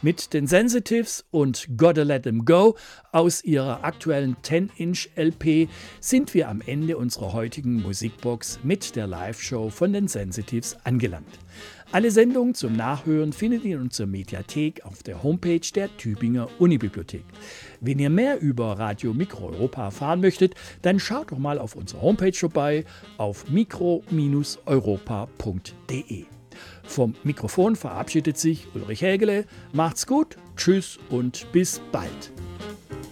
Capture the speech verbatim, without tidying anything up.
Mit den Sensitives und Gotta Let 'Em Go aus ihrer aktuellen zehn Inch L P sind wir am Ende unserer heutigen Musikbox mit der Live-Show von den Sensitives angelangt. Alle Sendungen zum Nachhören findet ihr in unserer Mediathek auf der Homepage der Tübinger Unibibliothek. Wenn ihr mehr über Radio Mikro Europa erfahren möchtet, dann schaut doch mal auf unserer Homepage vorbei auf mikro europa punkt de. Vom Mikrofon verabschiedet sich Ulrich Hägele. Macht's gut, tschüss und bis bald.